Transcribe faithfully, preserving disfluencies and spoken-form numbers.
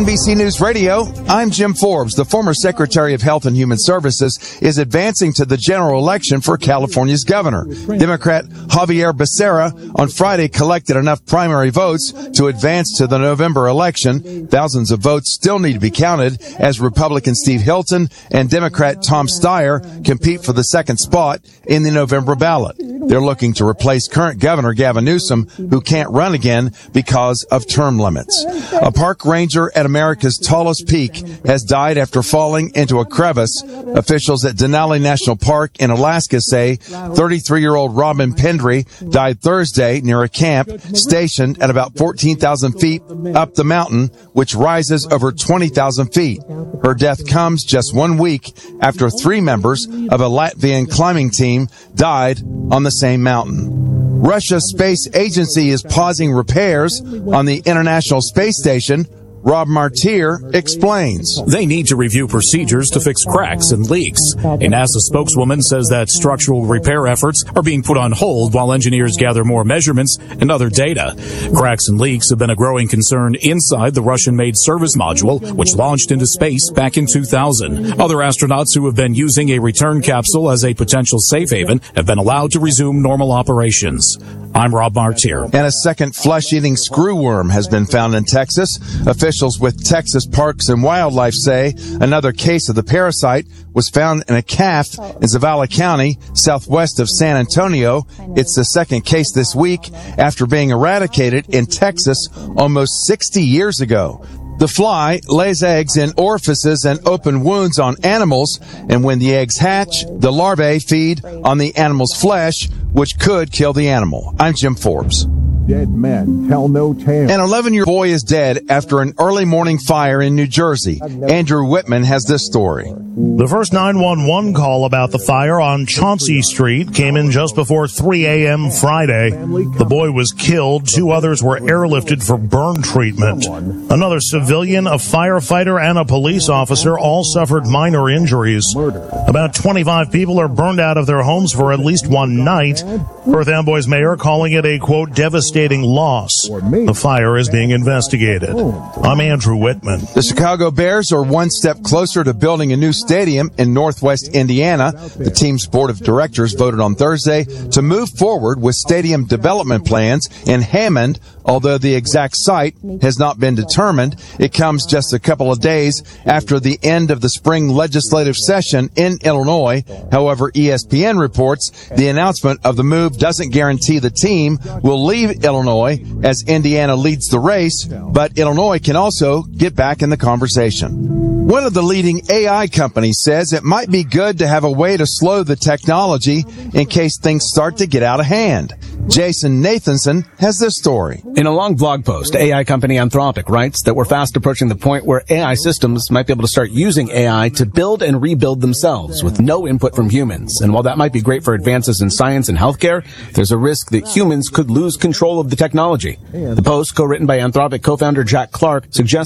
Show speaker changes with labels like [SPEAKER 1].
[SPEAKER 1] N B C News Radio, I'm Jim Forbes. The former Secretary of Health and Human Services is advancing to the general election for California's governor. Democrat Javier Becerra on Friday collected enough primary votes to advance to the November election. Thousands of votes still need to be counted as Republican Steve Hilton and Democrat Tom Steyer compete for the second spot in the November ballot. They're looking to replace current Governor Gavin Newsom, who can't run again because of term limits. A park ranger at America's tallest peak has died after falling into a crevice. Officials at Denali National Park in Alaska say thirty-three-year-old Robin Pendry died Thursday near a camp stationed at about fourteen thousand feet up the mountain, which rises over twenty thousand feet. Her death comes just one week after three members of a Latvian climbing team died on the same mountain. Russia's space agency is pausing repairs on the International Space Station. Rob Martir explains.
[SPEAKER 2] They need to review procedures to fix cracks and leaks. A NASA spokeswoman says that structural repair efforts are being put on hold while engineers gather more measurements and other data. Cracks and leaks have been a growing concern inside the Russian-made service module, which launched into space back in two thousand. Other astronauts who have been using a return capsule as a potential safe haven have been allowed to resume normal operations. I'm Rob Martir.
[SPEAKER 1] And a second flesh-eating screwworm has been found in Texas. Officials with Texas Parks and Wildlife say another case of the parasite was found in a calf in Zavala County, southwest of San Antonio. It's the second case this week after being eradicated in Texas almost sixty years ago. The fly lays eggs in orifices and open wounds on animals, and when the eggs hatch, the larvae feed on the animal's flesh, which could kill the animal. I'm Jim Forbes.
[SPEAKER 3] Dead men tell no tale.
[SPEAKER 1] An eleven-year-old boy is dead after an early morning fire in New Jersey. Andrew Whitman has this story.
[SPEAKER 4] The first nine one one call about the fire on Chauncey Street came in just before three a.m. Friday. The boy was killed. Two others were airlifted for burn treatment. Another civilian, a firefighter, and a police officer all suffered minor injuries. About twenty-five people are burned out of their homes for at least one night. Perth Amboy's mayor calling it a, quote, devastating loss. The fire is being investigated. I'm Andrew Whitman.
[SPEAKER 1] The Chicago Bears are one step closer to building a new stadium in Northwest Indiana. The team's board of directors voted on Thursday to move forward with stadium development plans in Hammond. Although the exact site has not been determined, it comes just a couple of days after the end of the spring legislative session in Illinois. However, E S P N reports the announcement of the move doesn't guarantee the team will leave Illinois as Indiana leads the race, but Illinois can also get back in the conversation. One of the leading A I companies says it might be good to have a way to slow the technology in case things start to get out of hand. Jason Nathanson has this story.
[SPEAKER 5] In a long blog post, A I company Anthropic writes that we're fast approaching the point where A I systems might be able to start using A I to build and rebuild themselves with no input from humans. And while that might be great for advances in science and healthcare, there's a risk that humans could lose control of the technology. The post, co-written by Anthropic co-founder Jack Clark, suggests